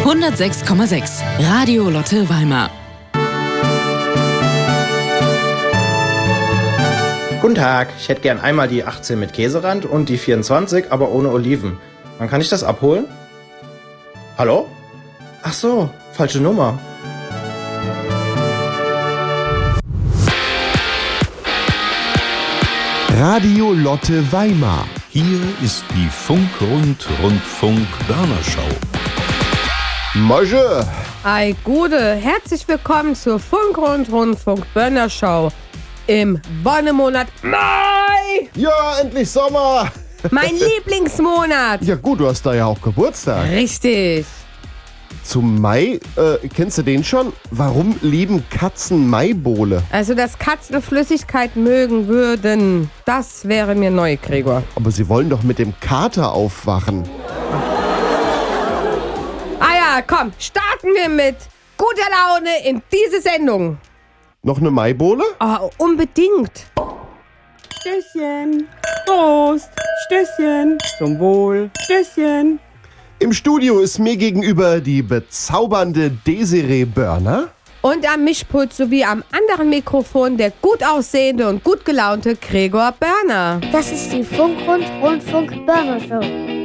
106,6 Radio Lotte Weimar. Guten Tag, ich hätte gern einmal die 18 mit Käserand und die 24, aber ohne Oliven. Wann kann ich das abholen? Hallo? Ach so, falsche Nummer. Radio Lotte Weimar. Hier ist die Funk-Rundfunk-Börnerschau. Mosche! Ei Gude, herzlich willkommen zur Funk-Rundfunk-Börnerschau im Wonnemonat Mai! Ja, endlich Sommer! Mein Lieblingsmonat! Ja gut, du hast da ja auch Geburtstag. Richtig. Zum Mai, kennst du den schon? Warum lieben Katzen Maibohle? Also, dass Katzen Flüssigkeit mögen würden, das wäre mir neu, Gregor. Aber sie wollen doch mit dem Kater aufwachen. Ah ja, komm, starten wir mit guter Laune in diese Sendung. Noch eine Maibohle? Oh, unbedingt. Stößchen. Prost. Stößchen. Zum Wohl. Stößchen. Im Studio ist mir gegenüber die bezaubernde Desiree Börner. Und am Mischpult sowie am anderen Mikrofon der gut aussehende und gut gelaunte Gregor Börner. Das ist die Funk-Rundfunk-Börnershow.